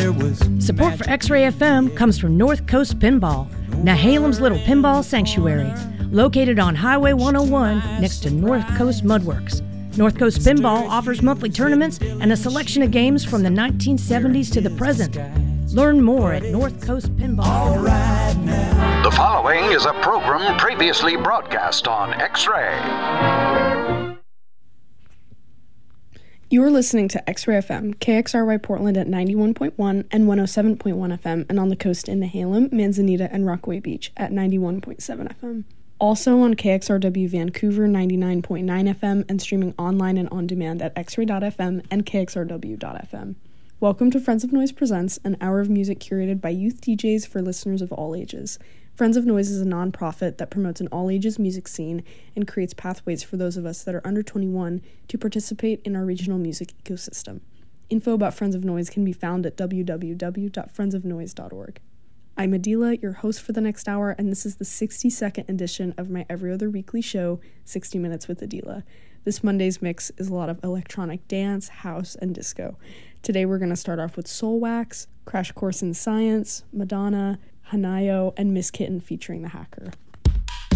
there was Support for X-Ray FM comes from North Coast Pinball, Nehalem's little pinball sanctuary, located on Highway 101 next to North Coast Mudworks. North Coast Pinball offers monthly tournaments and a selection of games from the 1970s to the present. Learn more at North Coast Pinball. all right now. The following is a program previously broadcast on X-Ray. You're listening to X-Ray FM, KXRY Portland at 91.1 and 107.1 FM, and on the coast in Nehalem, Manzanita, and Rockaway Beach at 91.7 FM. Also on KXRW Vancouver 99.9 FM and streaming online and on demand at xray.fm and kxrw.fm. Welcome to Friends of Noise Presents, an hour of music curated by youth DJs for listeners of all ages. Friends of Noise is a non-profit that promotes an all-ages music scene and creates pathways for those of us that are under 21 to participate in our regional music ecosystem. Info about Friends of Noise can be found at www.friendsofnoise.org. I'm Adila, your host for the next hour, and this is the 62nd edition of my every other weekly show, 60 Minutes with Adila. This Monday's mix is a lot of electronic dance, house, and disco. Today we're going to start off with Soulwax, Crash Course in Science, Madonna, Hanayo, and Miss Kitten featuring The Hacker.